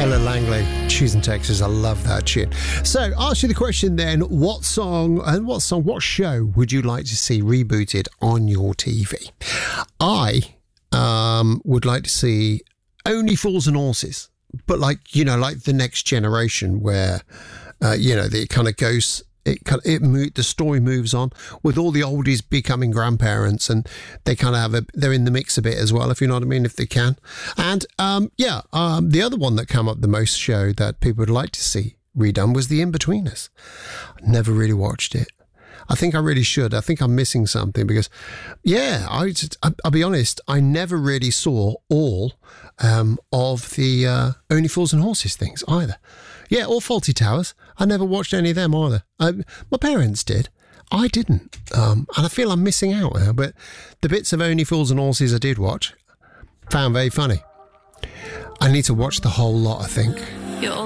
Ella Langley, Choosing Texas. I love that tune. So, ask you the question then: what show would you like to see rebooted on your TV? I would like to see Only Fools and Horses, but like the Next Generation, where it kind of goes. The story moves on with all the oldies becoming grandparents, and they kind of they're in the mix a bit as well, if you know what I mean, if they can. And the other one that came up the most show that people would like to see redone was The In-Betweeners. I never really watched it. I think I really should. I think I'm missing something because, I'll be honest, I never really saw all of the Only Fools and Horses things either. Yeah, or Fawlty Towers. I never watched any of them either. My parents did. I didn't. And I feel I'm missing out now. But the bits of Only Fools and Horses I did watch, found very funny. I need to watch the whole lot, I think.